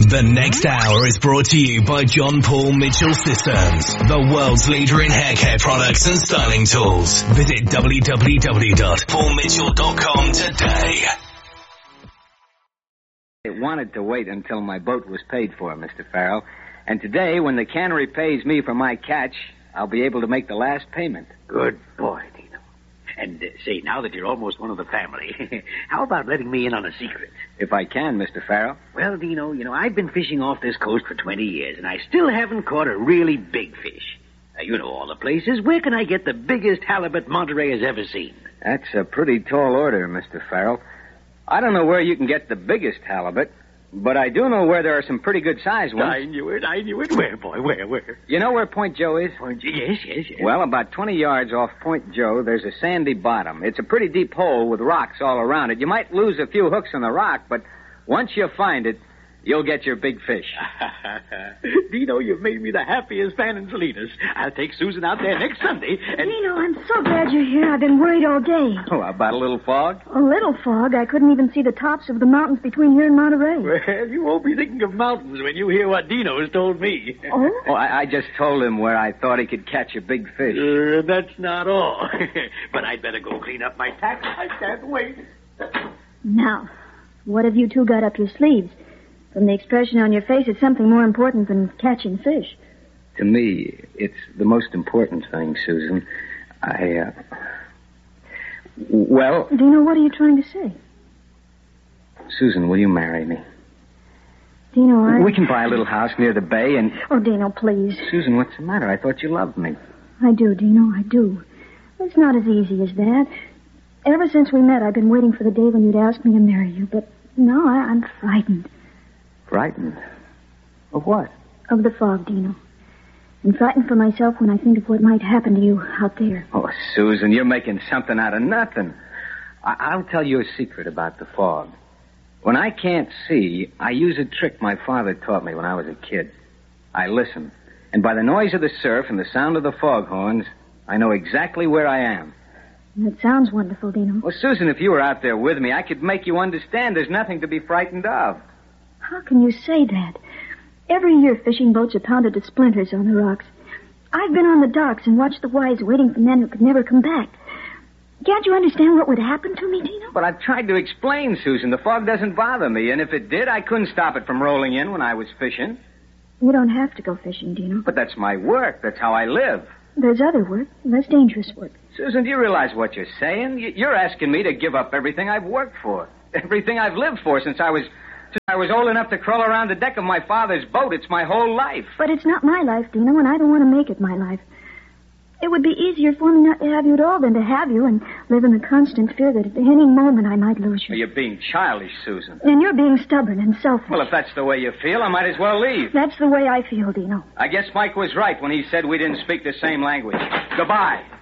The next hour is brought to you by John Paul Mitchell Systems, the world's leader in hair care products and styling tools. Visit www.paulmitchell.com today. I wanted to wait until my boat was paid for, Mr. Farrell. And today, when the cannery pays me for my catch, I'll be able to make the last payment. Good boy, Dino. And say, now that you're almost one of the family, how about letting me in on a secret? If I can, Mr. Farrell. Well, Dino, I've been fishing off this coast for 20 years, and I still haven't caught a really big fish. Now, you know all the places. Where can I get the biggest halibut Monterey has ever seen? That's a pretty tall order, Mr. Farrell. I don't know where you can get the biggest halibut, but I do know where there are some pretty good-sized ones. I knew it. Where, boy? Where? You know where Point Joe is? Point Joe? Yes. Well, about 20 yards off Point Joe, there's a sandy bottom. It's a pretty deep hole with rocks all around it. You might lose a few hooks in the rock, but once you find it, you'll get your big fish. Dino, you've made me the happiest man in Salinas. I'll take Susan out there next Sunday and... Dino, I'm so glad you're here. I've been worried all day. Oh, about a little fog? A little fog? I couldn't even see the tops of the mountains between here and Monterey. Well, you won't be thinking of mountains when you hear what Dino has told me. Oh? Oh, I just told him where I thought he could catch a big fish. That's not all. But I'd better go clean up my tax. I can't wait. Now, what have you two got up your sleeves? From the expression on your face, it's something more important than catching fish. To me, it's the most important thing, Susan. Well... Dino, what are you trying to say? Susan, will you marry me? Dino, We can buy a little house near the bay and... Oh, Dino, please. Susan, what's the matter? I thought you loved me. I do, Dino, I do. It's not as easy as that. Ever since we met, I've been waiting for the day when you'd ask me to marry you, but now I'm frightened. Frightened? Of what? Of the fog, Dino. I'm frightened for myself when I think of what might happen to you out there. Oh, Susan, you're making something out of nothing. I'll tell you a secret about the fog. When I can't see, I use a trick my father taught me when I was a kid. I listen, and by the noise of the surf and the sound of the foghorns, I know exactly where I am. That sounds wonderful, Dino. Well, Susan, if you were out there with me, I could make you understand there's nothing to be frightened of. How can you say that? Every year fishing boats are pounded to splinters on the rocks. I've been on the docks and watched the wives waiting for men who could never come back. Can't you understand what would happen to me, Dino? But I've tried to explain, Susan. The fog doesn't bother me, and if it did, I couldn't stop it from rolling in when I was fishing. You don't have to go fishing, Dino. But that's my work. That's how I live. There's other work, less dangerous work. Susan, do you realize what you're saying? You're asking me to give up everything I've worked for, everything I've lived for since I was old enough to crawl around the deck of my father's boat. It's my whole life. But it's not my life, Dino, and I don't want to make it my life. It would be easier for me not to have you at all than to have you and live in the constant fear that at any moment I might lose you. You're being childish, Susan. And you're being stubborn and selfish. Well, if that's the way you feel, I might as well leave. That's the way I feel, Dino. I guess Mike was right when he said we didn't speak the same language. Goodbye.